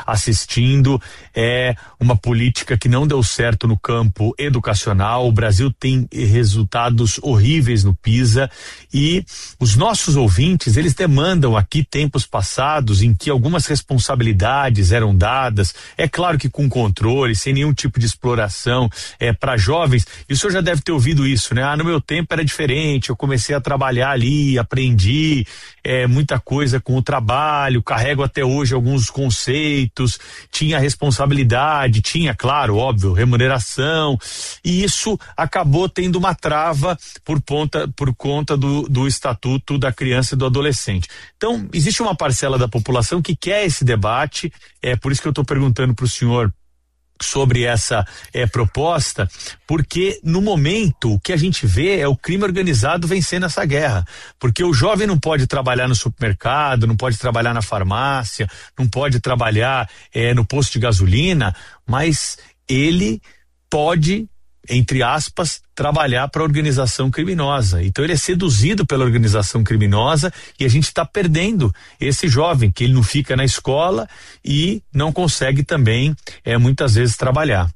assistindo. É uma política que não deu certo no campo educacional. O Brasil tem resultados horríveis no PISA e os nossos ouvintes, eles demandam aqui tempos passados em que algumas responsabilidades eram dadas, é claro que com controle, sem nenhum tipo de exploração para jovens. E o senhor já deve ter ouvido isso, né? No meu tempo era diferente, eu comecei a trabalhar ali, aprendi muita coisa com o trabalho, carrego até hoje alguns conceitos, tinha responsabilidade, tinha, claro, óbvio, remuneração, e isso acabou tendo uma trava por conta do Estatuto da Criança e do Adolescente. Então, existe uma parcela da população que quer esse debate, por isso que eu estou perguntando para o senhor sobre essa proposta, porque no momento o que a gente vê é o crime organizado vencendo essa guerra, porque o jovem não pode trabalhar no supermercado, não pode trabalhar na farmácia, não pode trabalhar no posto de gasolina, mas ele pode, entre aspas, trabalhar para a organização criminosa. Então ele é seduzido pela organização criminosa e a gente está perdendo esse jovem, que ele não fica na escola e não consegue também, muitas vezes, trabalhar.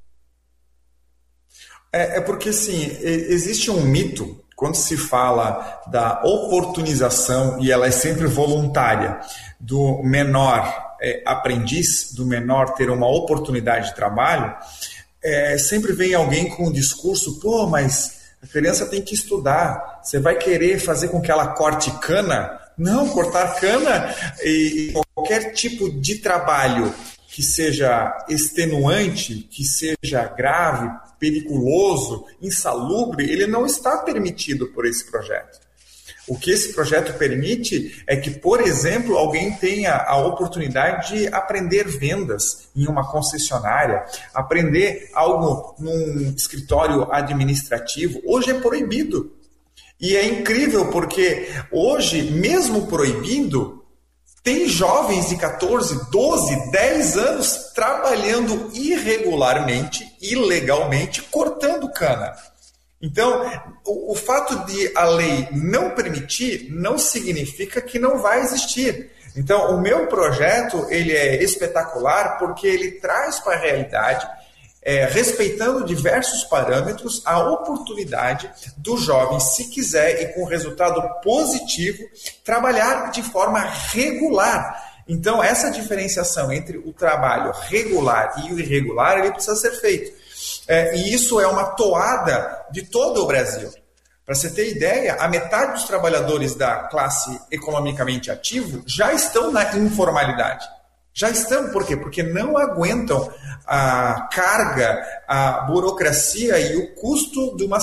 Porque, sim, existe um mito quando se fala da oportunização, e ela é sempre voluntária, do menor aprendiz, do menor ter uma oportunidade de trabalho. Sempre vem alguém com um discurso, mas a criança tem que estudar, você vai querer fazer com que ela corte cana? Não, cortar cana e qualquer tipo de trabalho que seja extenuante, que seja grave, periculoso, insalubre, ele não está permitido por esse projeto. O que esse projeto permite é que, por exemplo, alguém tenha a oportunidade de aprender vendas em uma concessionária, aprender algo num escritório administrativo. Hoje é proibido. E é incrível porque hoje, mesmo proibindo, tem jovens de 14, 12, 10 anos trabalhando irregularmente, ilegalmente, cortando cana. Então, o fato de a lei não permitir não significa que não vai existir. Então, o meu projeto ele é espetacular porque ele traz para a realidade, respeitando diversos parâmetros, a oportunidade do jovem, se quiser e com resultado positivo, trabalhar de forma regular. Então, essa diferenciação entre o trabalho regular e o irregular, ele precisa ser feito. E isso é uma toada de todo o Brasil. Para você ter ideia, a metade dos trabalhadores da classe economicamente ativa já estão na informalidade. Já estão, por quê? Porque não aguentam a carga, a burocracia e o custo de uma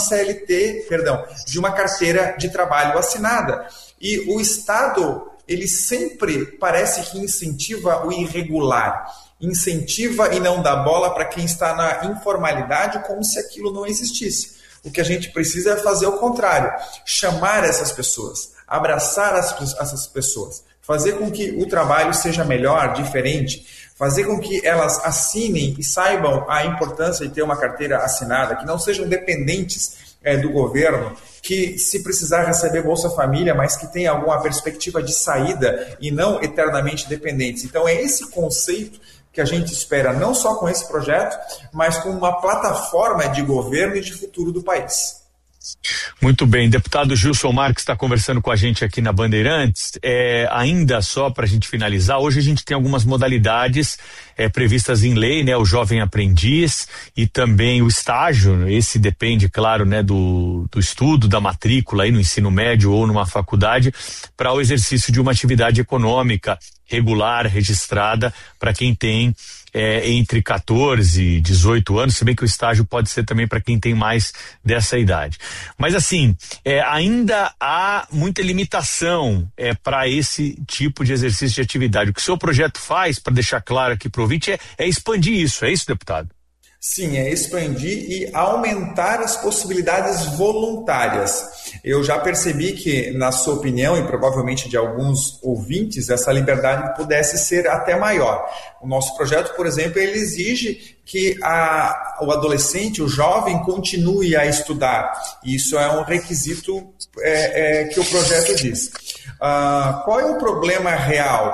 de uma carteira de trabalho assinada. E o Estado, ele sempre parece que incentiva o irregular. Incentiva e não dá bola para quem está na informalidade como se aquilo não existisse. O que a gente precisa é fazer o contrário, chamar essas pessoas, abraçar essas pessoas, fazer com que o trabalho seja melhor, diferente, fazer com que elas assinem e saibam a importância de ter uma carteira assinada, que não sejam dependentes do governo, que se precisar receber Bolsa Família, mas que tenha alguma perspectiva de saída e não eternamente dependentes. Então é esse conceito que a gente espera não só com esse projeto, mas com uma plataforma de governo e de futuro do país. Muito bem, deputado Gilson Marques está conversando com a gente aqui na Bandeirantes. Ainda só para a gente finalizar, hoje a gente tem algumas modalidades previstas em lei, né? O jovem aprendiz e também o estágio. Esse depende, claro, né, do estudo, da matrícula aí no ensino médio ou numa faculdade, para o exercício de uma atividade econômica regular, registrada, para quem tem entre 14 e 18 anos, se bem que o estágio pode ser também para quem tem mais dessa idade. Mas assim, ainda há muita limitação para esse tipo de exercício de atividade. O que o seu projeto faz, para deixar claro aqui para o ouvinte, é expandir isso, é isso, deputado? Sim, é expandir e aumentar as possibilidades voluntárias. Eu já percebi que, na sua opinião, e provavelmente de alguns ouvintes, essa liberdade pudesse ser até maior. O nosso projeto, por exemplo, ele exige que o adolescente, o jovem, continue a estudar. Isso é um requisito que o projeto diz. Qual é o problema real?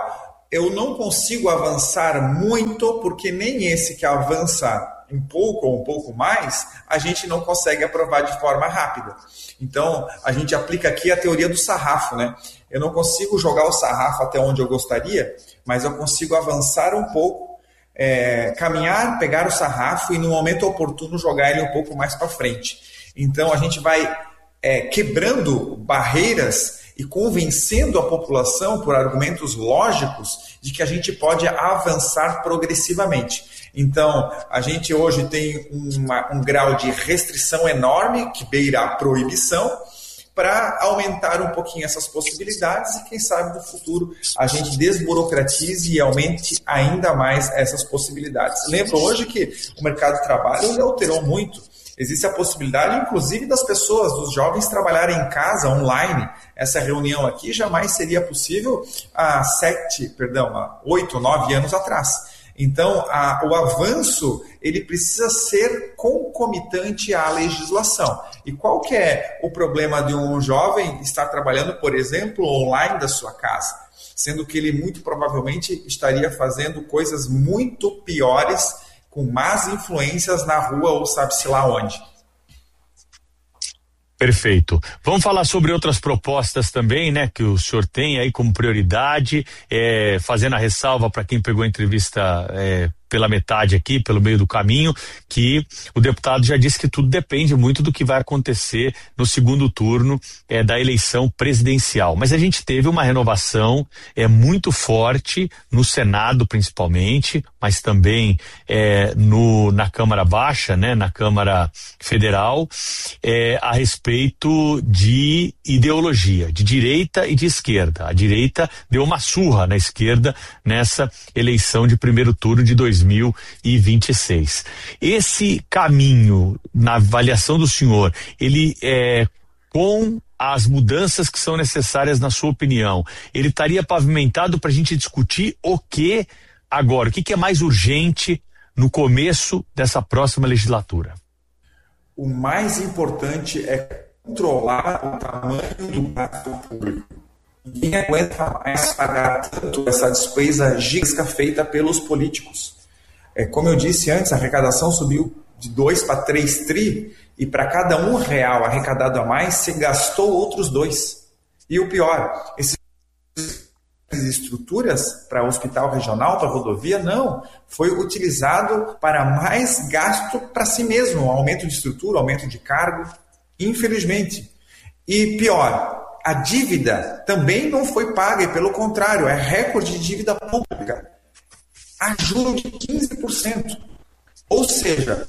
eu não consigo avançar muito, porque nem esse que avança um pouco ou um pouco mais, a gente não consegue aprovar de forma rápida. Então, a gente aplica aqui a teoria do sarrafo, né? Eu não consigo jogar o sarrafo até onde eu gostaria, mas eu consigo avançar um pouco, caminhar, pegar o sarrafo e no momento oportuno jogar ele um pouco mais para frente. Então, a gente vai quebrando barreiras e convencendo a população por argumentos lógicos de que a gente pode avançar progressivamente. Então, a gente hoje tem um grau de restrição enorme, que beira a proibição, para aumentar um pouquinho essas possibilidades e, quem sabe, no futuro a gente desburocratize e aumente ainda mais essas possibilidades. Lembro hoje que o mercado de trabalho ele alterou muito. Existe a possibilidade, inclusive, das pessoas, dos jovens trabalharem em casa, online. Essa reunião aqui jamais seria possível há 8, 9 anos atrás. Então, o avanço ele precisa ser concomitante à legislação. E qual que é o problema de um jovem estar trabalhando, por exemplo, online da sua casa? Sendo que ele muito provavelmente estaria fazendo coisas muito piores, com más influências na rua ou sabe-se lá onde. Perfeito. Vamos falar sobre outras propostas também, né, que o senhor tem aí como prioridade, fazendo a ressalva para quem pegou a entrevista pela metade aqui, pelo meio do caminho, que o deputado já disse que tudo depende muito do que vai acontecer no segundo turno da eleição presidencial. Mas a gente teve uma renovação muito forte no Senado, principalmente, mas também na Câmara Baixa, né, na Câmara Federal, a respeito de ideologia, de direita e de esquerda. A direita deu uma surra na esquerda nessa eleição de primeiro turno de 2026. Esse caminho, na avaliação do senhor, ele com as mudanças que são necessárias, na sua opinião, ele estaria pavimentado para a gente discutir o que agora? O que é mais urgente no começo dessa próxima legislatura? O mais importante é controlar o tamanho do gasto público. Ninguém aguenta mais pagar tanto essa despesa gigantesca feita pelos políticos. Como eu disse antes, a arrecadação subiu de 2 para 3 tri, e para cada R$1 arrecadado a mais, você gastou outros 2. E o pior, essas estruturas para hospital regional, para rodovia, não. Foi utilizado para mais gasto para si mesmo, aumento de estrutura, aumento de cargo, infelizmente. E pior, a dívida também não foi paga, e pelo contrário, é recorde de dívida pública. A juros de 15%. Ou seja,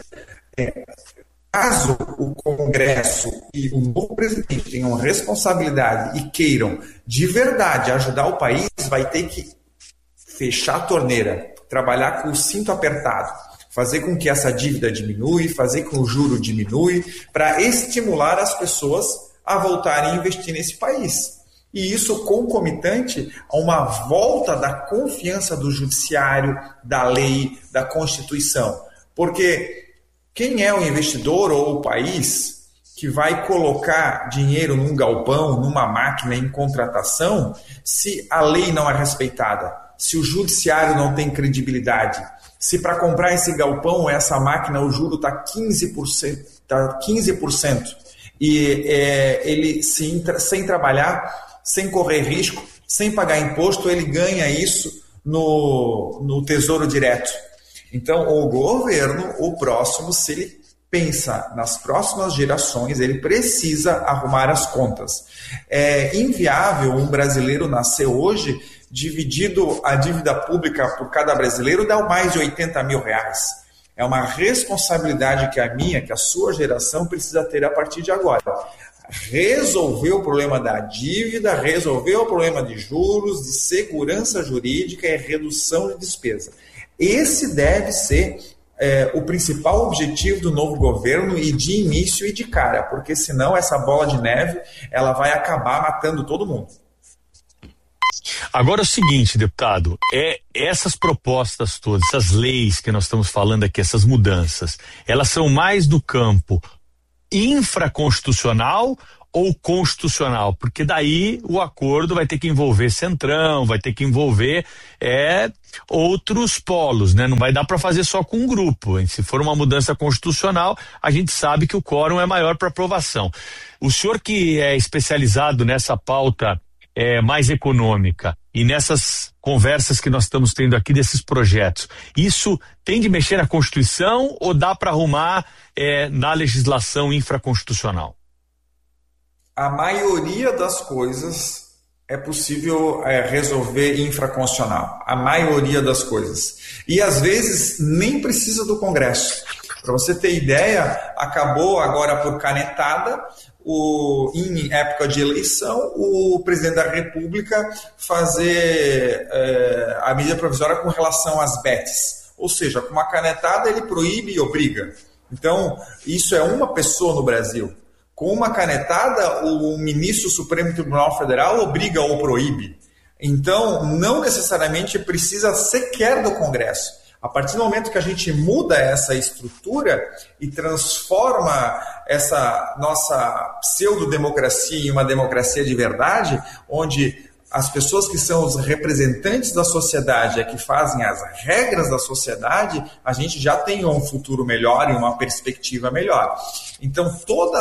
caso o Congresso e o novo presidente tenham responsabilidade e queiram de verdade ajudar o país, vai ter que fechar a torneira, trabalhar com o cinto apertado, fazer com que essa dívida diminui, fazer com que o juro diminui, para estimular as pessoas a voltarem a investir nesse país. E isso concomitante a uma volta da confiança do judiciário, da lei, da Constituição. Porque quem é o investidor ou o país que vai colocar dinheiro num galpão, numa máquina em contratação, se a lei não é respeitada, se o judiciário não tem credibilidade, se para comprar esse galpão, essa máquina, o juro está 15%, e ele sem trabalhar, sem correr risco, sem pagar imposto, ele ganha isso no Tesouro Direto. Então, o governo, o próximo, se ele pensa nas próximas gerações, ele precisa arrumar as contas. É inviável um brasileiro nascer hoje, dividido a dívida pública por cada brasileiro, dá mais de R$80 mil. É uma responsabilidade que a minha, que a sua geração precisa ter a partir de agora. Resolver o problema da dívida, resolver o problema de juros, de segurança jurídica e redução de despesa. Esse deve ser o principal objetivo do novo governo, e de início e de cara, porque senão essa bola de neve ela vai acabar matando todo mundo. Agora é o seguinte, deputado, essas propostas todas, essas leis que nós estamos falando aqui, essas mudanças, elas são mais do campo infraconstitucional ou constitucional? Porque daí o acordo vai ter que envolver Centrão, vai ter que envolver outros polos, né? Não vai dar para fazer só com um grupo. Se for uma mudança constitucional, a gente sabe que o quórum é maior para aprovação. O senhor que é especializado nessa pauta mais econômica e nessas conversas que nós estamos tendo aqui desses projetos, isso tem de mexer na Constituição ou dá para arrumar na legislação infraconstitucional? A maioria das coisas é possível resolver infraconstitucional. A maioria das coisas. E às vezes nem precisa do Congresso. Para você ter ideia, acabou agora por canetada, em época de eleição, o presidente da República fazer a medida provisória com relação às bets. Ou seja, com uma canetada ele proíbe e obriga. Então, isso é uma pessoa no Brasil. Com uma canetada, o ministro do Supremo Tribunal Federal obriga ou proíbe. Então, não necessariamente precisa sequer do Congresso. A partir do momento que a gente muda essa estrutura e transforma essa nossa pseudo-democracia em uma democracia de verdade, onde as pessoas que são os representantes da sociedade, que fazem as regras da sociedade, a gente já tem um futuro melhor e uma perspectiva melhor. Então,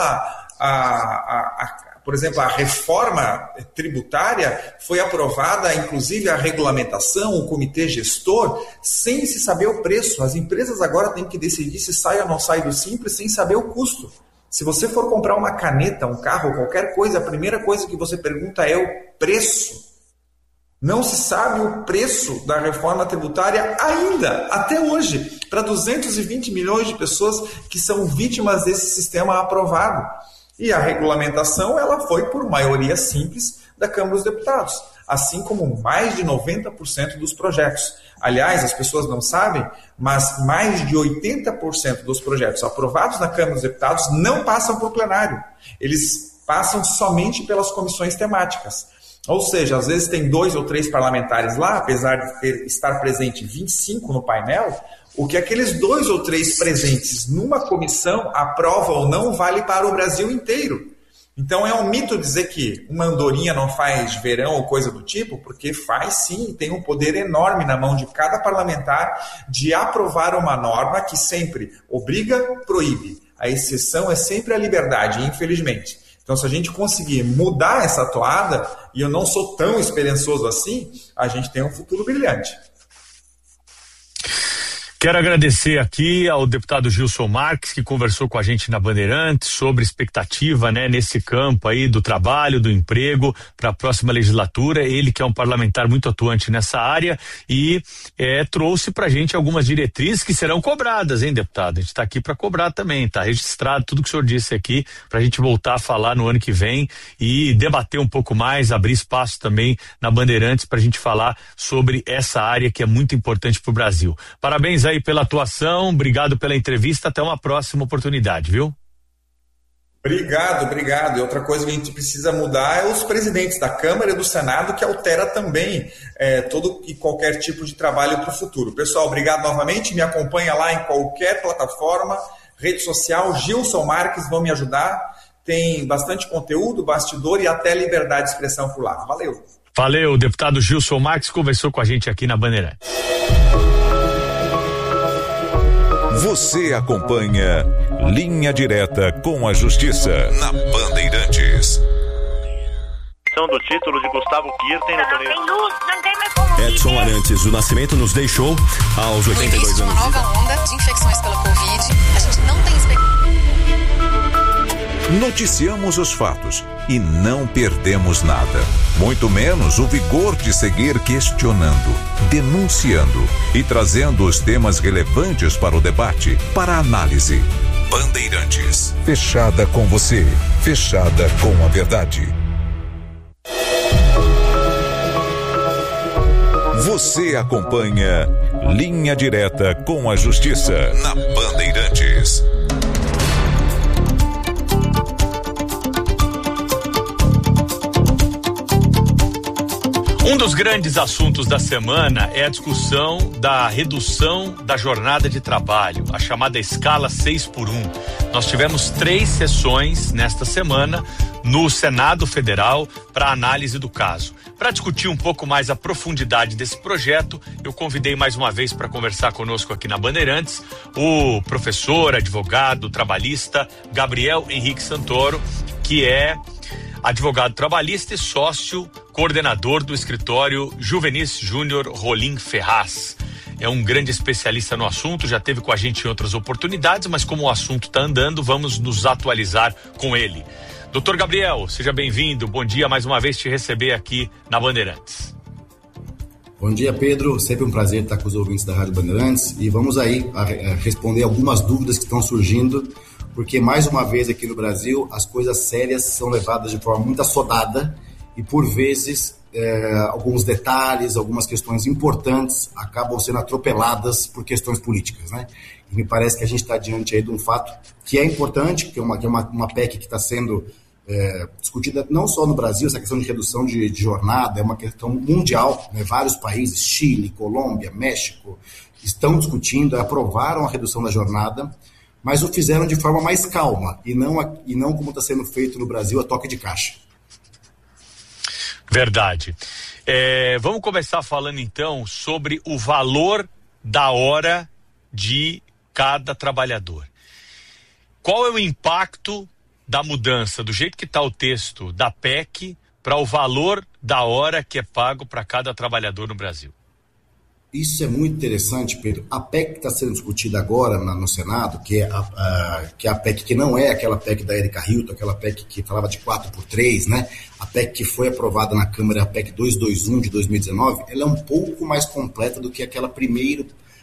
por exemplo, a reforma tributária foi aprovada, inclusive a regulamentação, o comitê gestor, sem se saber o preço. As empresas agora têm que decidir se sai ou não sai do Simples sem saber o custo. Se você for comprar uma caneta, um carro, qualquer coisa, a primeira coisa que você pergunta é o preço. Não se sabe o preço da reforma tributária ainda, até hoje, para 220 milhões de pessoas que são vítimas desse sistema aprovado. E a regulamentação ela foi por maioria simples da Câmara dos Deputados, assim como mais de 90% dos projetos. Aliás, as pessoas não sabem, mas mais de 80% dos projetos aprovados na Câmara dos Deputados não passam por plenário. Eles passam somente pelas comissões temáticas. Ou seja, às vezes tem 2 ou 3 parlamentares lá, apesar de estar presente 25 no painel, o que aqueles 2 ou 3 presentes numa comissão aprovam ou não vale para o Brasil inteiro. Então é um mito dizer que uma andorinha não faz verão ou coisa do tipo, porque faz sim, tem um poder enorme na mão de cada parlamentar de aprovar uma norma que sempre obriga, proíbe. A exceção é sempre a liberdade, infelizmente. Então, se a gente conseguir mudar essa toada, e eu não sou tão esperançoso assim, a gente tem um futuro brilhante. Quero agradecer aqui ao deputado Gilson Marques, que conversou com a gente na Bandeirantes sobre expectativa, né, nesse campo aí do trabalho, do emprego para a próxima legislatura. Ele que é um parlamentar muito atuante nessa área e trouxe pra gente algumas diretrizes que serão cobradas, hein, deputado? A gente está aqui para cobrar também, tá registrado tudo que o senhor disse aqui pra gente voltar a falar no ano que vem e debater um pouco mais, abrir espaço também na Bandeirantes pra gente falar sobre essa área que é muito importante pro Brasil. Parabéns aí pela atuação, obrigado pela entrevista, até uma próxima oportunidade, viu? Obrigado. E outra coisa que a gente precisa mudar é os presidentes da Câmara e do Senado, que altera também todo e qualquer tipo de trabalho para o futuro. Pessoal, obrigado novamente, me acompanha lá em qualquer plataforma, rede social, Gilson Marques, vão me ajudar, tem bastante conteúdo, bastidor e até liberdade de expressão por lá. Valeu, o deputado Gilson Marques conversou com a gente aqui na Bandeirantes. Você acompanha Linha Direta com a Justiça na Bandeirantes. Do título de Gustavo Kirten no torneio. Edson Arantes do Nascimento nos deixou aos 82 anos. Uma nova onda de infecções pela Covid. A gente não tem expectativa. Noticiamos os fatos e não perdemos nada. Muito menos o vigor de seguir questionando, denunciando e trazendo os temas relevantes para o debate, para a análise. Bandeirantes. Fechada com você. Fechada com a verdade. Você acompanha Linha Direta com a Justiça na Bandeirantes. Um dos grandes assuntos da semana é a discussão da redução da jornada de trabalho, a chamada escala 6x1. Nós tivemos 3 sessões nesta semana no Senado Federal para análise do caso. Para discutir um pouco mais a profundidade desse projeto, eu convidei mais uma vez para conversar conosco aqui na Bandeirantes o professor, advogado, trabalhista Gabriel Henrique Santoro, que é advogado trabalhista e sócio coordenador do escritório Juvenis Júnior Rolim Ferraz. É um grande especialista no assunto, já esteve com a gente em outras oportunidades, mas como o assunto está andando, vamos nos atualizar com ele. Doutor Gabriel, seja bem-vindo, bom dia, mais uma vez te receber aqui na Bandeirantes. Bom dia, Pedro, sempre um prazer estar com os ouvintes da Rádio Bandeirantes e vamos aí a responder algumas dúvidas que estão surgindo, porque mais uma vez aqui no Brasil as coisas sérias são levadas de forma muito assodada e por vezes alguns detalhes, algumas questões importantes acabam sendo atropeladas por questões políticas, né? E me parece que a gente está diante aí de um fato que é importante, que é uma PEC que está sendo discutida não só no Brasil, essa questão de redução de jornada é uma questão mundial, né? Vários países, Chile, Colômbia, México, estão discutindo, aprovaram a redução da jornada, mas o fizeram de forma mais calma e não como está sendo feito no Brasil, a toque de caixa. Verdade. Vamos começar falando então sobre o valor da hora de cada trabalhador. Qual é o impacto da mudança, do jeito que está o texto da PEC, para o valor da hora que é pago para cada trabalhador no Brasil? Isso é muito interessante, Pedro. A PEC que está sendo discutida agora no Senado, que é a PEC que não é aquela PEC da Erika Hilton, aquela PEC que falava de 4x3, né? A PEC que foi aprovada na Câmara, a PEC 221 de 2019, ela é um pouco mais completa do que aquela primeira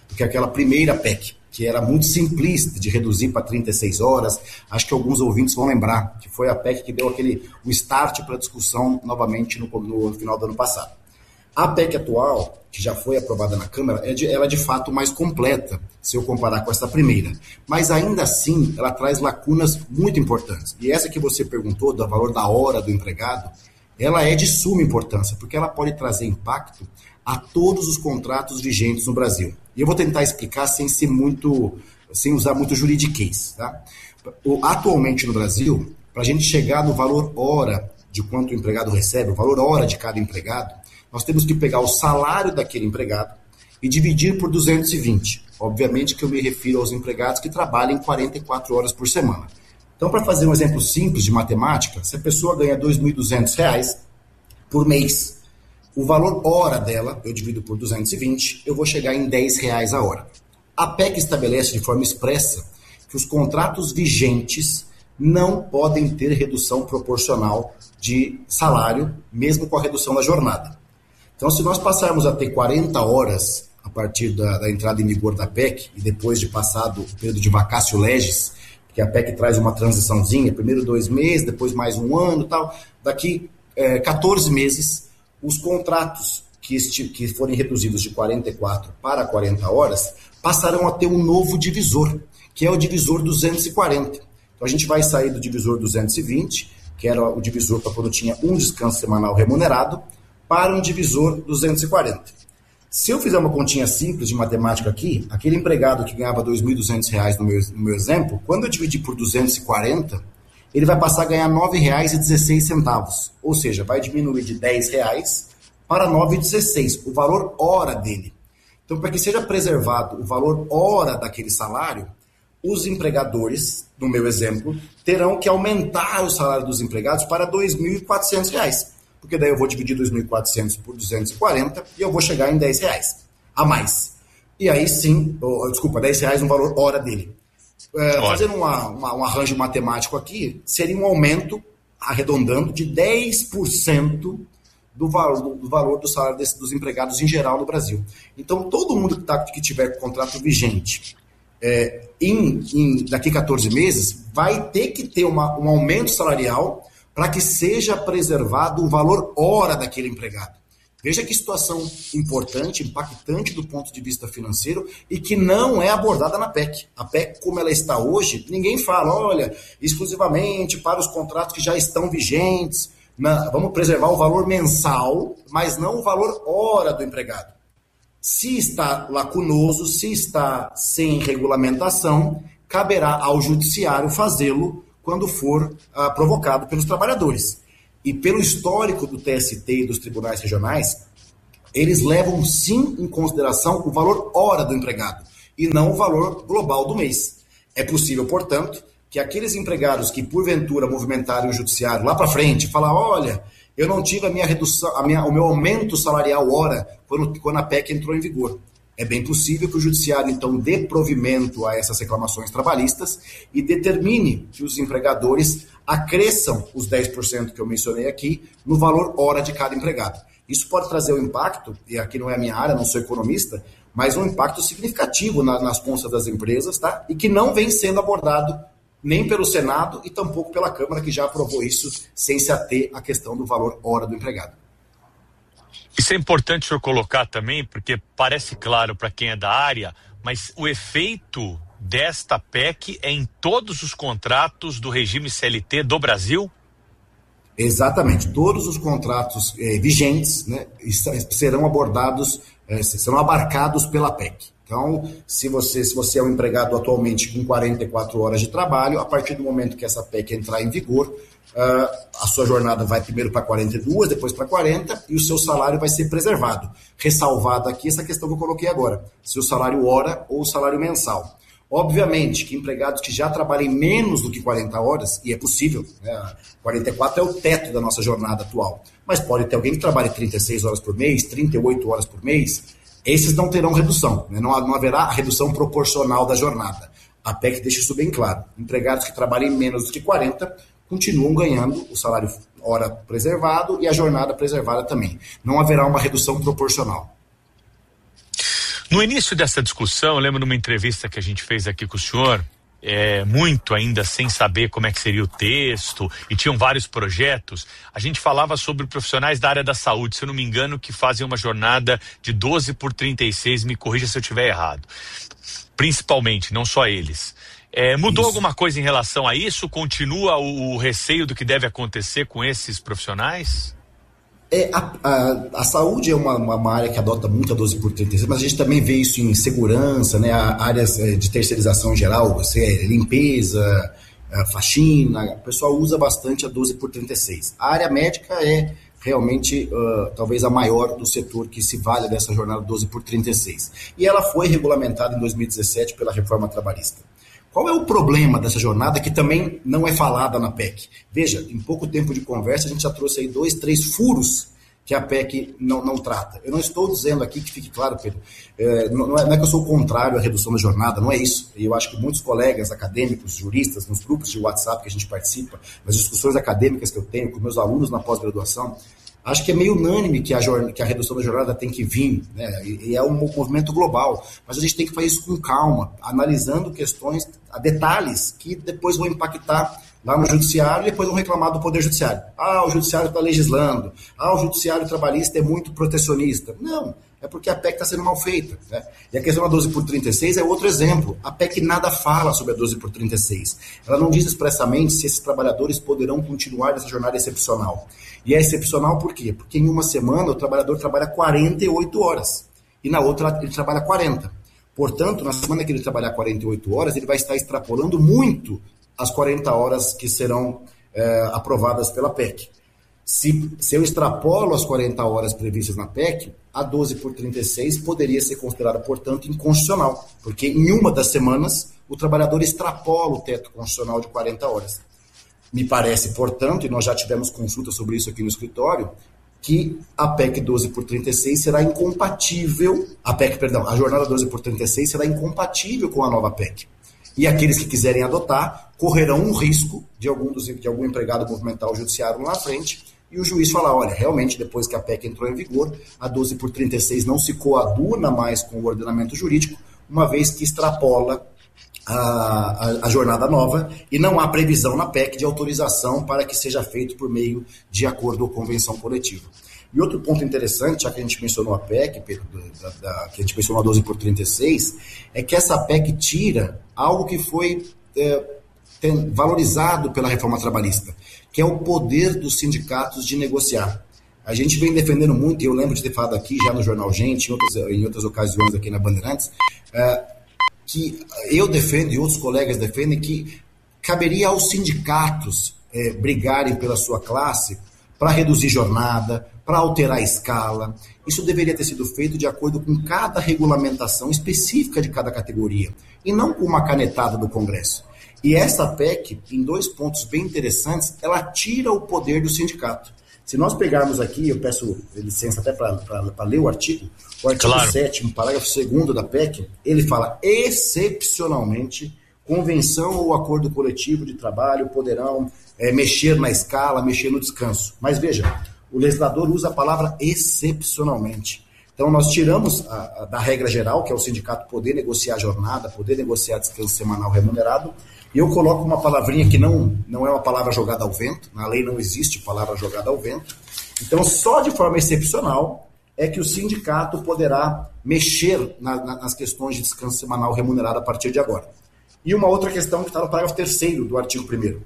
PEC, que era muito simplista, de reduzir para 36 horas. Acho que alguns ouvintes vão lembrar, que foi a PEC que deu o start para a discussão novamente no final do ano passado. A PEC atual, que já foi aprovada na Câmara, ela é de fato mais completa, se eu comparar com essa primeira. Mas ainda assim, ela traz lacunas muito importantes. E essa que você perguntou, do valor da hora do empregado, ela é de suma importância, porque ela pode trazer impacto a todos os contratos vigentes no Brasil. E eu vou tentar explicar sem usar muito juridiquês, tá? Atualmente no Brasil, para a gente chegar no valor hora de quanto o empregado recebe, o valor hora de cada empregado, nós temos que pegar o salário daquele empregado e dividir por 220. Obviamente que eu me refiro aos empregados que trabalham 44 horas por semana. Então, para fazer um exemplo simples de matemática, se a pessoa ganha R$ 2.200 por mês, o valor hora dela, eu divido por 220, eu vou chegar em R$10 a hora. A PEC estabelece de forma expressa que os contratos vigentes não podem ter redução proporcional de salário, mesmo com a redução da jornada. Então, se nós passarmos a ter 40 horas a partir da entrada em vigor da PEC, e depois de passado o período de vacatio legis, que a PEC traz uma transiçãozinha, primeiro 2 meses, depois mais 1 ano e tal, daqui 14 meses, os contratos que forem reduzidos de 44 para 40 horas passarão a ter um novo divisor, que é o divisor 240. Então, a gente vai sair do divisor 220, que era o divisor para quando tinha um descanso semanal remunerado, para um divisor 240. Se eu fizer uma continha simples de matemática aqui, aquele empregado que ganhava R$ 2.200 no meu exemplo, quando eu dividir por 240, ele vai passar a ganhar R$ 9,16. Ou seja, vai diminuir de R$10 para R$ 9,16, o valor hora dele. Então, para que seja preservado o valor hora daquele salário, os empregadores, no meu exemplo, terão que aumentar o salário dos empregados para R$ 2.400. Porque daí eu vou dividir 2.400 por 240 e eu vou chegar em R$10 a mais. E aí sim, R$10 no valor hora dele. Fazendo um arranjo matemático aqui, seria um aumento, arredondando, de 10% do valor do salário dos empregados em geral no Brasil. Então, todo mundo que tiver contrato vigente daqui a 14 meses vai ter que ter um aumento salarial para que seja preservado o valor hora daquele empregado. Veja que situação importante, impactante do ponto de vista financeiro e que não é abordada na PEC. A PEC, como ela está hoje, ninguém fala, olha, exclusivamente para os contratos que já estão vigentes. Vamos preservar o valor mensal, mas não o valor hora do empregado. Se está lacunoso, se está sem regulamentação, caberá ao judiciário fazê-lo quando for provocado pelos trabalhadores. E pelo histórico do TST e dos tribunais regionais, eles levam sim em consideração o valor hora do empregado e não o valor global do mês. É possível, portanto, que aqueles empregados que porventura movimentarem o judiciário lá para frente, falar, olha, eu não tive a minha redução, o meu aumento salarial hora quando a PEC entrou em vigor. É bem possível que o judiciário, então, dê provimento a essas reclamações trabalhistas e determine que os empregadores acresçam os 10% que eu mencionei aqui no valor hora de cada empregado. Isso pode trazer um impacto, e aqui não é a minha área, não sou economista, mas um impacto significativo nas contas das empresas, tá? E que não vem sendo abordado nem pelo Senado e tampouco pela Câmara, que já aprovou isso sem se ater à questão do valor hora do empregado. Isso é importante o senhor colocar também, porque parece claro para quem é da área, mas o efeito desta PEC é em todos os contratos do regime CLT do Brasil? Exatamente. Todos os contratos vigentes, né, serão abordados, serão abarcados pela PEC. Então, se você é um empregado atualmente com 44 horas de trabalho, a partir do momento que essa PEC entrar em vigor, a sua jornada vai primeiro para 42, depois para 40, e o seu salário vai ser preservado. Ressalvado aqui essa questão que eu coloquei agora, se o salário hora ou o salário mensal. Obviamente que empregados que já trabalhem menos do que 40 horas, e é possível, né, 44 é o teto da nossa jornada atual, mas pode ter alguém que trabalhe 36 horas por mês, 38 horas por mês, esses não terão redução, né? Não haverá redução proporcional da jornada. A PEC deixa isso bem claro. Empregados que trabalhem menos do que 40 continuam ganhando o salário hora preservado e a jornada preservada também. Não haverá uma redução proporcional. No início dessa discussão, eu lembro de uma entrevista que a gente fez aqui com o senhor, muito ainda sem saber como é que seria o texto, e tinham vários projetos. A gente falava sobre profissionais da área da saúde, se eu não me engano, que fazem uma jornada de 12 por 36, me corrija se eu estiver errado. Principalmente, não só eles. Mudou alguma coisa em relação a isso? Continua o receio do que deve acontecer com esses profissionais? A saúde é uma área que adota muito a 12 por 36, mas a gente também vê isso em segurança, né, áreas de terceirização em geral, limpeza, faxina, o pessoal usa bastante a 12 por 36. A área médica é realmente talvez a maior do setor que se vale dessa jornada 12 por 36. E ela foi regulamentada em 2017 pela reforma trabalhista. Qual é o problema dessa jornada que também não é falada na PEC? Veja, em pouco tempo de conversa a gente já trouxe aí 2, 3 furos que a PEC não trata. Eu não estou dizendo aqui, que fique claro, Pedro, não é que eu sou contrário à redução da jornada, não é isso. E eu acho que muitos colegas acadêmicos, juristas, nos grupos de WhatsApp que a gente participa, nas discussões acadêmicas que eu tenho com meus alunos na pós-graduação, acho que é meio unânime que a redução da jornada tem que vir, né? E é um movimento global, mas a gente tem que fazer isso com calma, analisando questões, detalhes que depois vão impactar lá no judiciário e depois vão reclamar do Poder Judiciário. O judiciário está legislando, o judiciário trabalhista é muito protecionista. Não, é porque a PEC está sendo mal feita, né? E a questão da 12 por 36 é outro exemplo. A PEC nada fala sobre a 12 por 36. Ela não diz expressamente se esses trabalhadores poderão continuar nessa jornada excepcional. E é excepcional por quê? Porque em uma semana o trabalhador trabalha 48 horas e na outra ele trabalha 40. Portanto, na semana que ele trabalhar 48 horas, ele vai estar extrapolando muito as 40 horas que serão aprovadas pela PEC. Se eu extrapolo as 40 horas previstas na PEC, a 12 por 36 poderia ser considerada, portanto, inconstitucional, porque em uma das semanas o trabalhador extrapola o teto constitucional de 40 horas. Me parece, portanto, e nós já tivemos consulta sobre isso aqui no escritório, que a PEC 12 por 36 será incompatível, a jornada 12 por 36 será incompatível com a nova PEC. E aqueles que quiserem adotar correrão um risco de algum empregado movimentar o judiciário lá na frente e o juiz falar, olha, realmente depois que a PEC entrou em vigor, a 12 por 36 não se coaduna mais com o ordenamento jurídico, uma vez que extrapola a jornada nova e não há previsão na PEC de autorização para que seja feito por meio de acordo ou convenção coletiva. E outro ponto interessante, já que a gente mencionou a PEC, Pedro, que a gente mencionou a 12 por 36, é que essa PEC tira algo que foi valorizado pela reforma trabalhista, que é o poder dos sindicatos de negociar. A gente vem defendendo muito, e eu lembro de ter falado aqui já no Jornal Gente, em outras ocasiões aqui na Bandeirantes, que eu defendo e outros colegas defendem que caberia aos sindicatos brigarem pela sua classe para reduzir jornada, para alterar a escala. Isso deveria ter sido feito de acordo com cada regulamentação específica de cada categoria, e não com uma canetada do Congresso. E essa PEC, em 2 pontos bem interessantes, ela tira o poder do sindicato. Se nós pegarmos aqui, eu peço licença até para ler o artigo 7º, parágrafo 2º da PEC, ele fala: excepcionalmente, convenção ou acordo coletivo de trabalho poderão mexer na escala, mexer no descanso. Mas veja, o legislador usa a palavra excepcionalmente. Então nós tiramos da regra geral, que é o sindicato poder negociar a jornada, poder negociar descanso semanal remunerado, e eu coloco uma palavrinha que não é uma palavra jogada ao vento, na lei não existe palavra jogada ao vento. Então só de forma excepcional é que o sindicato poderá mexer nas questões de descanso semanal remunerado a partir de agora. E uma outra questão que está no parágrafo 3º do artigo 1º.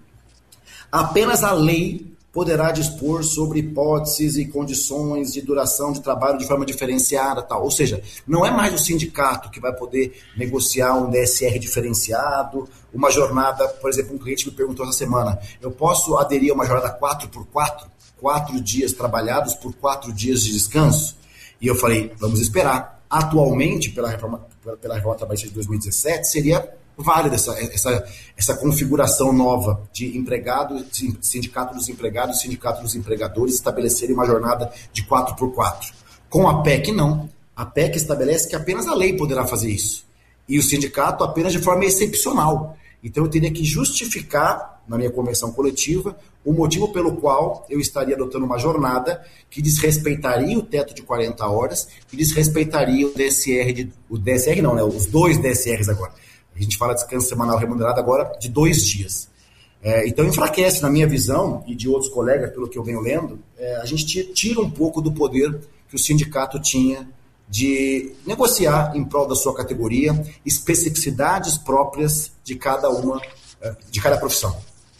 Apenas a lei poderá dispor sobre hipóteses e condições de duração de trabalho de forma diferenciada, tal. Ou seja, não é mais o sindicato que vai poder negociar um DSR diferenciado, uma jornada. Por exemplo, um cliente me perguntou essa semana: eu posso aderir a uma jornada 4x4? 4 dias trabalhados por 4 dias de descanso? E eu falei, vamos esperar. Atualmente, pela reforma trabalhista de 2017, seria válida essa configuração nova de sindicato dos empregados e sindicato dos empregadores estabelecerem uma jornada de 4x4. Com a PEC, não. A PEC estabelece que apenas a lei poderá fazer isso. E o sindicato apenas de forma excepcional. Então eu teria que justificar, na minha convenção coletiva, o motivo pelo qual eu estaria adotando uma jornada que desrespeitaria o teto de 40 horas e desrespeitaria o DSR, os 2 DSRs agora. A gente fala de descanso semanal remunerado agora de 2 dias. Então enfraquece, na minha visão, e de outros colegas, pelo que eu venho lendo, a gente tira um pouco do poder que o sindicato tinha de negociar em prol da sua categoria especificidades próprias de cada profissão.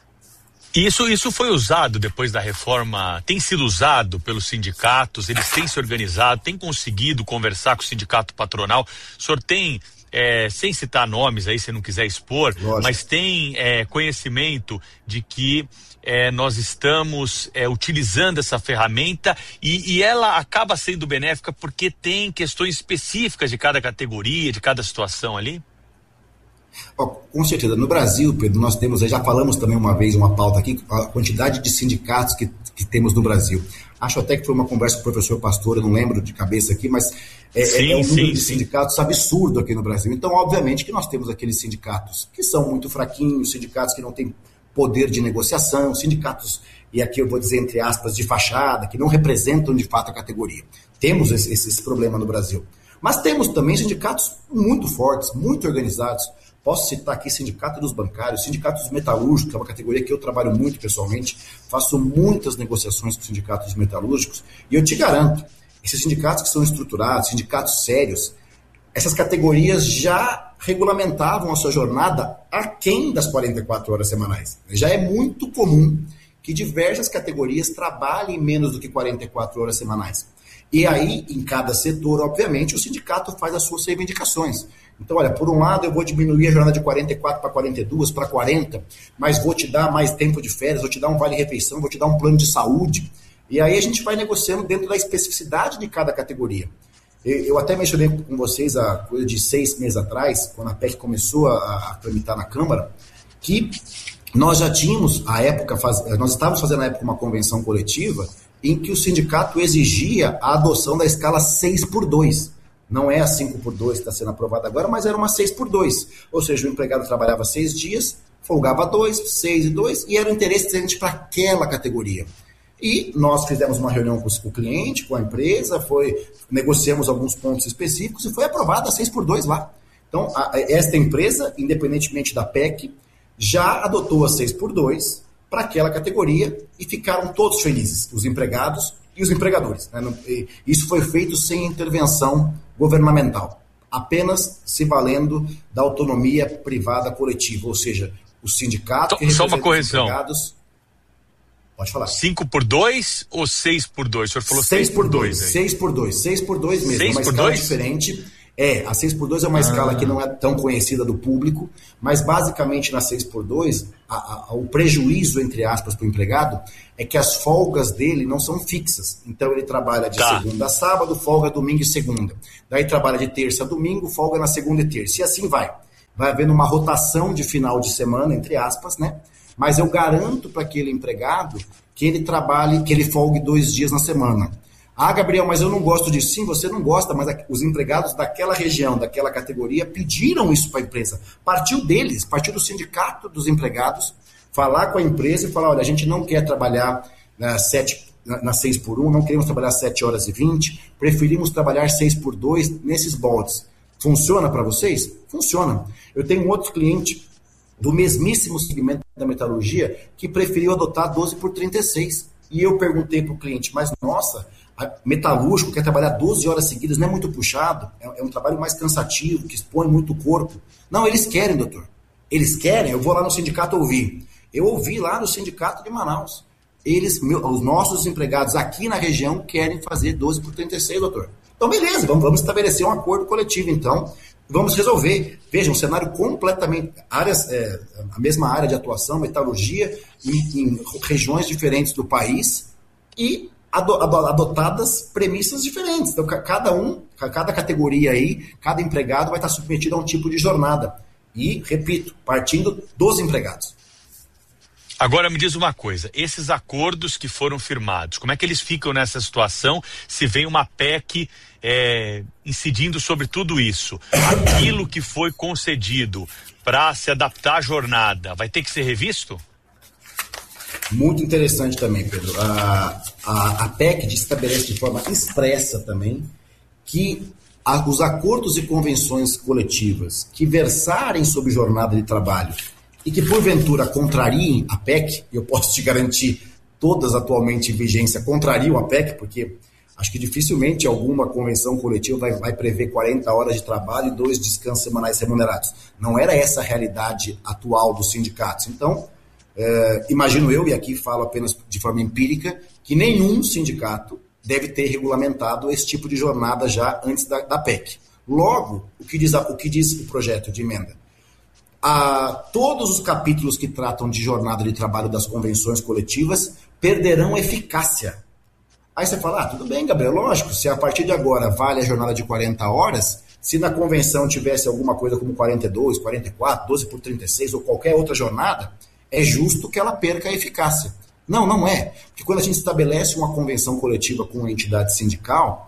Isso foi usado depois da reforma, tem sido usado pelos sindicatos, eles têm se organizado, têm conseguido conversar com o sindicato patronal. O senhor tem, sem citar nomes aí, se não quiser expor, lógico, mas tem conhecimento de que nós estamos utilizando essa ferramenta e ela acaba sendo benéfica porque tem questões específicas de cada categoria, de cada situação ali? Com certeza. No Brasil, Pedro, nós temos, já falamos também uma vez, uma pauta aqui, a quantidade de sindicatos que temos no Brasil. Acho até que foi uma conversa com o professor Pastor, eu não lembro de cabeça aqui, mas um número de sindicatos absurdo aqui no Brasil. Então, obviamente que nós temos aqueles sindicatos que são muito fraquinhos, sindicatos que não têm poder de negociação, sindicatos, e aqui eu vou dizer entre aspas, de fachada, que não representam de fato a categoria. Temos esse problema no Brasil. Mas temos também sindicatos muito fortes, muito organizados. Posso citar aqui sindicato dos bancários, sindicato dos metalúrgicos, que é uma categoria que eu trabalho muito pessoalmente, faço muitas negociações com sindicatos metalúrgicos, e eu te garanto, esses sindicatos que são estruturados, sindicatos sérios, essas categorias já regulamentavam a sua jornada aquém das 44 horas semanais. Já é muito comum que diversas categorias trabalhem menos do que 44 horas semanais. E aí, em cada setor, obviamente, o sindicato faz as suas reivindicações. Então, olha, por um lado eu vou diminuir a jornada de 44 para 42, para 40, mas vou te dar mais tempo de férias, vou te dar um vale-refeição, vou te dar um plano de saúde. E aí a gente vai negociando dentro da especificidade de cada categoria. Eu até mencionei com vocês há coisa de 6 meses atrás, quando a PEC começou a tramitar na Câmara, que nós já tínhamos, nós estávamos fazendo na época uma convenção coletiva em que o sindicato exigia a adoção da escala 6x2. Não é a 5x2 que está sendo aprovada agora, mas era uma 6x2. Ou seja, o empregado trabalhava 6 dias, folgava 2, 6 e 2, e era um interesse para aquela categoria. E nós fizemos uma reunião com o cliente, com a empresa, negociamos alguns pontos específicos e foi aprovada a 6x2 lá. Então, esta empresa, independentemente da PEC, já adotou a 6x2 para aquela categoria e ficaram todos felizes, os empregados e os empregadores. Isso foi feito sem intervenção governamental, apenas se valendo da autonomia privada coletiva, ou seja, o sindicato... Só uma correção. Pode falar. 5x2 ou 6x2? O senhor falou 6x2. 6x2 mesmo. 6 uma por escala 2? diferente. A 6x2 é uma escala que não é tão conhecida do público, mas basicamente na 6x2, o prejuízo, entre aspas, para o empregado é que as folgas dele não são fixas. Então ele trabalha de segunda a sábado, folga domingo e segunda. Daí trabalha de terça a domingo, folga na segunda e terça. E assim vai. Vai havendo uma rotação de final de semana, entre aspas, né? Mas eu garanto para aquele empregado que ele trabalhe, que ele folgue 2 dias na semana. Ah, Gabriel, mas eu não gosto disso. Sim, você não gosta, mas os empregados daquela região, daquela categoria, pediram isso para a empresa. Partiu deles, partiu do sindicato dos empregados, falar com a empresa e falar, olha, a gente não quer trabalhar na 6x1, não queremos trabalhar 7h20, preferimos trabalhar 6x2 nesses moldes. Funciona para vocês? Funciona. Eu tenho um outro cliente do mesmíssimo segmento da metalurgia que preferiu adotar 12x36. E eu perguntei para o cliente, mas nossa, metalúrgico quer trabalhar 12 horas seguidas, não é muito puxado? É um trabalho mais cansativo, que expõe muito o corpo. Não, eles querem, doutor. Eles querem, eu vou lá no sindicato ouvir. Eu ouvi lá no sindicato de Manaus. Os nossos empregados aqui na região querem fazer 12x36, doutor. Então, beleza, vamos estabelecer um acordo coletivo, então. Vamos resolver. Veja, um cenário completamente... a mesma área de atuação, metalurgia, em regiões diferentes do país e adotadas premissas diferentes. Então, cada categoria aí, cada empregado vai estar submetido a um tipo de jornada. E, repito, partindo dos empregados. Agora me diz uma coisa, esses acordos que foram firmados, como é que eles ficam nessa situação se vem uma PEC incidindo sobre tudo isso? Aquilo que foi concedido para se adaptar à jornada, vai ter que ser revisto? Muito interessante também, Pedro. A PEC estabelece de forma expressa também que os acordos e convenções coletivas que versarem sobre jornada de trabalho e que, porventura, contrariem a PEC, e eu posso te garantir, todas atualmente em vigência contrariam a PEC, porque acho que dificilmente alguma convenção coletiva vai prever 40 horas de trabalho e 2 descansos semanais remunerados. Não era essa a realidade atual dos sindicatos. Então, imagino eu, e aqui falo apenas de forma empírica, que nenhum sindicato deve ter regulamentado esse tipo de jornada já antes da PEC. Logo, o que diz o projeto de emenda? Todos os capítulos que tratam de jornada de trabalho das convenções coletivas perderão eficácia. Aí você fala, tudo bem, Gabriel, lógico, se a partir de agora vale a jornada de 40 horas, se na convenção tivesse alguma coisa como 42, 44, 12x36 ou qualquer outra jornada, é justo que ela perca a eficácia. Não é. Porque quando a gente estabelece uma convenção coletiva com uma entidade sindical,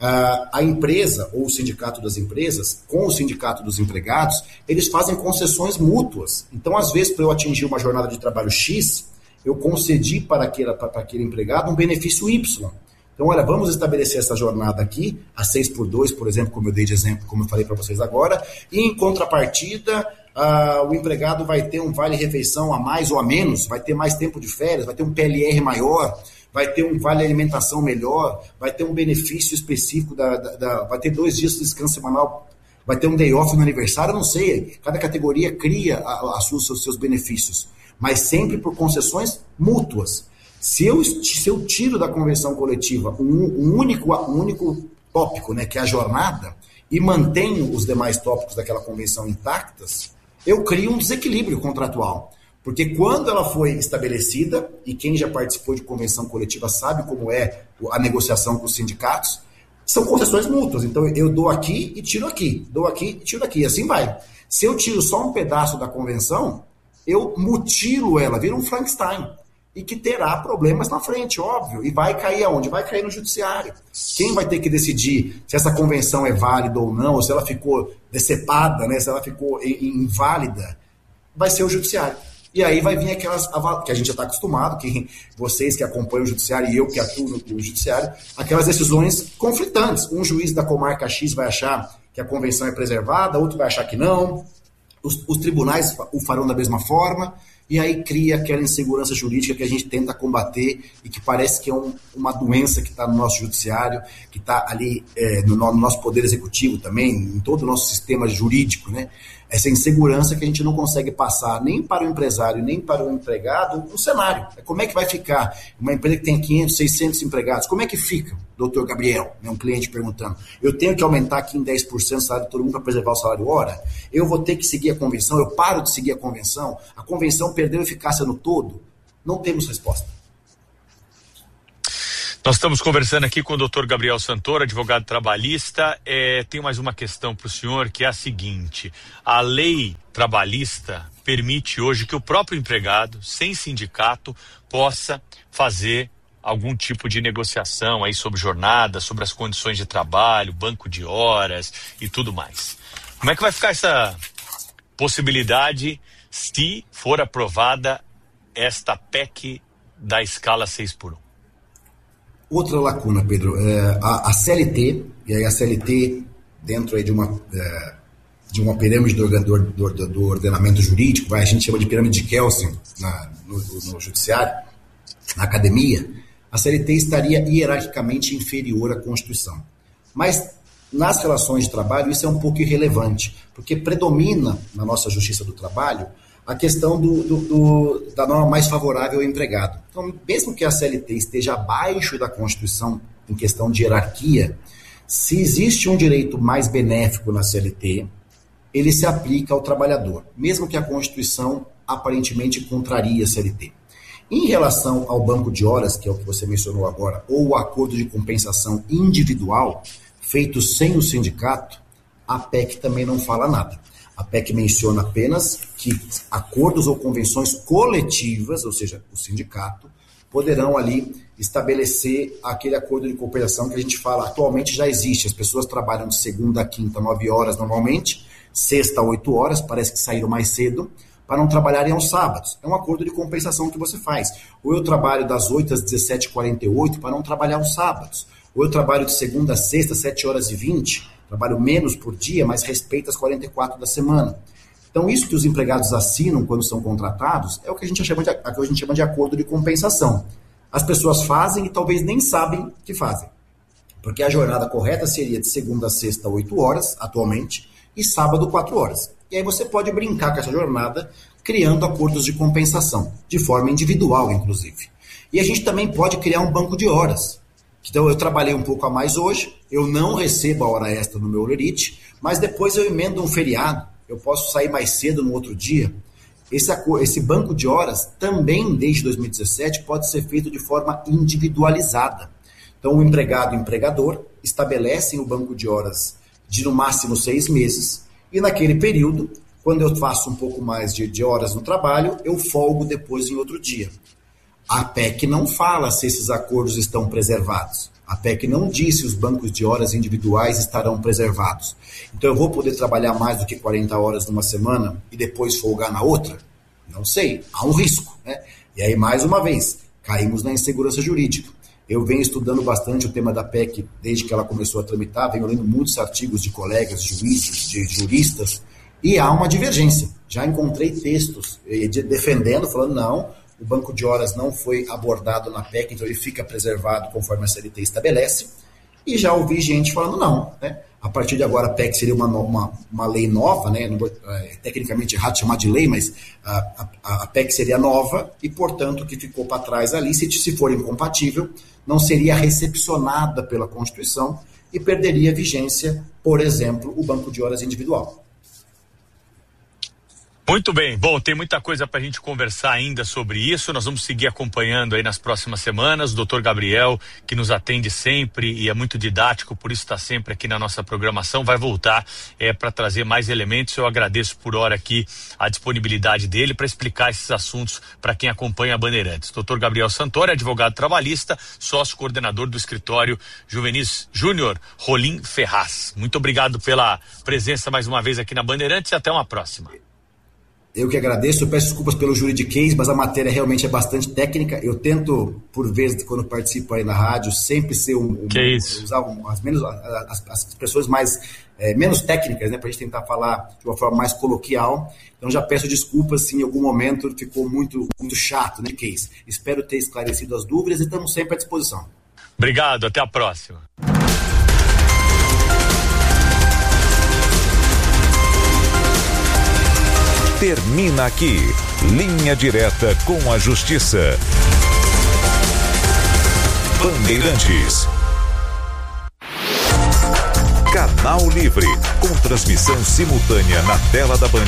a empresa ou o sindicato das empresas, com o sindicato dos empregados, eles fazem concessões mútuas. Então, às vezes, para eu atingir uma jornada de trabalho X, eu concedi para aquele empregado um benefício Y. Então, olha, vamos estabelecer essa jornada aqui, a 6x2, por exemplo, como eu dei de exemplo, como eu falei para vocês agora, e em contrapartida, o empregado vai ter um vale-refeição a mais ou a menos, vai ter mais tempo de férias, vai ter um PLR maior, vai ter um vale-alimentação melhor, vai ter um benefício específico, vai ter 2 dias de descanso semanal, vai ter um day off no aniversário, não sei, cada categoria cria os seus benefícios, mas sempre por concessões mútuas. Se eu tiro da convenção coletiva um único tópico, né, que é a jornada, e mantenho os demais tópicos daquela convenção intactas, eu crio um desequilíbrio contratual. Porque quando ela foi estabelecida, e quem já participou de convenção coletiva sabe como é a negociação com os sindicatos, são concessões mútuas. Então eu dou aqui e tiro aqui, dou aqui e tiro aqui, assim vai. Se eu tiro só um pedaço da convenção, eu mutilo ela, vira um Frankenstein, e que terá problemas na frente, óbvio. E vai cair aonde? Vai cair no judiciário. Quem vai ter que decidir se essa convenção é válida ou não, ou se ela ficou decepada, né, se ela ficou inválida, vai ser o judiciário. E aí vai vir aquelas, que a gente já está acostumado, que vocês que acompanham o judiciário e eu que atuo no judiciário, aquelas decisões conflitantes. Um juiz da comarca X vai achar que a convenção é preservada, outro vai achar que não, os tribunais o farão da mesma forma, e aí cria aquela insegurança jurídica que a gente tenta combater e que parece que é uma doença que está no nosso judiciário, que está ali no nosso poder executivo também, em todo o nosso sistema jurídico, né? essa insegurança que a gente não consegue passar nem para o empresário, nem para o empregado um cenário. Como é que vai ficar uma empresa que tem 500, 600 empregados? Como é que fica, doutor Gabriel? Um cliente perguntando. Eu tenho que aumentar aqui em 10% o salário de todo mundo para preservar o salário hora? Eu vou ter que seguir a convenção? Eu paro de seguir a convenção? A convenção perdeu eficácia no todo? Não temos resposta. Nós estamos conversando aqui com o Dr. Gabriel Santoro, advogado trabalhista. Tem mais uma questão para o senhor, que é a seguinte: a lei trabalhista permite hoje que o próprio empregado, sem sindicato, possa fazer algum tipo de negociação aí sobre jornada, sobre as condições de trabalho, banco de horas e tudo mais. Como é que vai ficar essa possibilidade se for aprovada esta PEC da escala 6x1? Outra lacuna, Pedro, a CLT, e aí a CLT dentro aí de uma pirâmide do ordenamento jurídico, a gente chama de pirâmide de Kelsen no judiciário, na academia, a CLT estaria hierarquicamente inferior à Constituição. Mas nas relações de trabalho isso é um pouco irrelevante, porque predomina na nossa Justiça do Trabalho a questão da norma mais favorável ao empregado. Então, mesmo que a CLT esteja abaixo da Constituição em questão de hierarquia, se existe um direito mais benéfico na CLT, ele se aplica ao trabalhador, mesmo que a Constituição aparentemente contraria a CLT. Em relação ao banco de horas, que é o que você mencionou agora, ou o acordo de compensação individual, feito sem o sindicato, a PEC também não fala nada. A PEC menciona apenas que acordos ou convenções coletivas, ou seja, o sindicato, poderão ali estabelecer aquele acordo de compensação que a gente fala atualmente já existe. As pessoas trabalham de segunda a quinta, 9 horas normalmente, sexta, 8 horas, parece que saíram mais cedo, para não trabalharem aos sábados. É um acordo de compensação que você faz. Ou eu trabalho das 8 às 17h48 para não trabalhar aos sábados. Ou eu trabalho de segunda a sexta, 7h20, trabalho menos por dia, mas respeito as 44 da semana. Então, isso que os empregados assinam quando são contratados é o que a gente chama de acordo de compensação. As pessoas fazem e talvez nem sabem que fazem. Porque a jornada correta seria de segunda a sexta, 8 horas, atualmente, e sábado, 4 horas. E aí você pode brincar com essa jornada criando acordos de compensação, de forma individual, inclusive. E a gente também pode criar um banco de horas. Então, eu trabalhei um pouco a mais hoje, eu não recebo a hora extra no meu holerite, mas depois eu emendo um feriado, eu posso sair mais cedo no outro dia. Esse banco de horas também, desde 2017, pode ser feito de forma individualizada. Então, o empregado e o empregador estabelecem o banco de horas de no máximo 6 meses, e naquele período, quando eu faço um pouco mais de horas no trabalho, eu folgo depois em outro dia. A PEC não fala se esses acordos estão preservados. A PEC não diz se os bancos de horas individuais estarão preservados. Então eu vou poder trabalhar mais do que 40 horas numa semana e depois folgar na outra? Não sei, há um risco, né? E aí, mais uma vez, caímos na insegurança jurídica. Eu venho estudando bastante o tema da PEC desde que ela começou a tramitar, venho lendo muitos artigos de colegas, juízes, de juristas, e há uma divergência. Já encontrei textos defendendo, falando não, o banco de horas não foi abordado na PEC, então ele fica preservado conforme a CLT estabelece. E já ouvi gente falando não, né? A partir de agora a PEC seria uma lei nova, né? Não vou, tecnicamente errado chamar de lei, mas a PEC seria nova e, portanto, o que ficou para trás ali, se for incompatível, não seria recepcionada pela Constituição e perderia vigência, por exemplo, o banco de horas individual. Muito bem. Bom, tem muita coisa para a gente conversar ainda sobre isso. Nós vamos seguir acompanhando aí nas próximas semanas. O doutor Gabriel, que nos atende sempre e é muito didático, por isso está sempre aqui na nossa programação, vai voltar para trazer mais elementos. Eu agradeço por hora aqui a disponibilidade dele para explicar esses assuntos para quem acompanha a Bandeirantes. Doutor Gabriel Santoro, advogado trabalhista, sócio coordenador do escritório Juvenis Júnior Rolim Ferraz. Muito obrigado pela presença mais uma vez aqui na Bandeirantes e até uma próxima. Eu que agradeço, eu peço desculpas pelo juridiquês, mas a matéria realmente é bastante técnica. Eu tento, por vezes, quando participo aí na rádio, sempre ser usar as expressões menos técnicas, né, para a gente tentar falar de uma forma mais coloquial. Então já peço desculpas se em algum momento ficou muito, muito chato, né, case. Espero ter esclarecido as dúvidas e estamos sempre à disposição. Obrigado, até a próxima. Termina aqui. Linha Direta com a Justiça. Bandeirantes. Canal Livre, com transmissão simultânea na tela da Band